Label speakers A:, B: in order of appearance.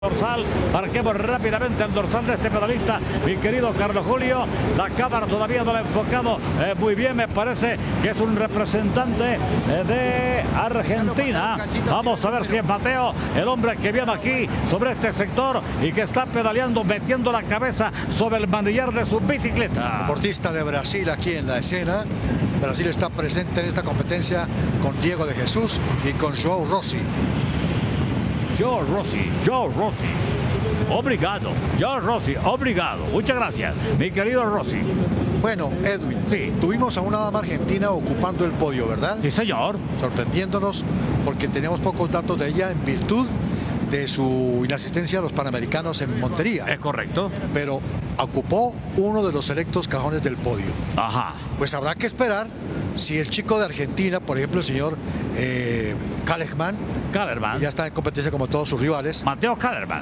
A: Dorsal, marquemos rápidamente el dorsal de este pedalista, mi querido Carlos Julio. La cámara todavía no la ha enfocado muy bien, me parece que es un representante de Argentina. Vamos a ver si es Mateo, el hombre que viene aquí sobre este sector y que está pedaleando, metiendo la cabeza sobre el manillar de su bicicleta.
B: Deportista de Brasil aquí en la escena. Brasil está presente en esta competencia con Diego de Jesús y con João Rossi.
A: João Rossi, obrigado, João Rossi, obrigado, muchas gracias, mi querido Rossi.
B: Bueno, Edwin,
A: sí,
B: tuvimos a una dama argentina ocupando el podio, ¿verdad?
A: Sí, señor.
B: Sorprendiéndonos porque teníamos pocos datos de ella en virtud de su inasistencia a los Panamericanos en Montería.
A: Es correcto.
B: Pero ocupó uno de los selectos cajones del podio.
A: Ajá.
B: Pues habrá que esperar si el chico de Argentina, por ejemplo el señor Kellerman,
A: ya
B: está en competencia como todos sus rivales.
A: Mateo Kellerman.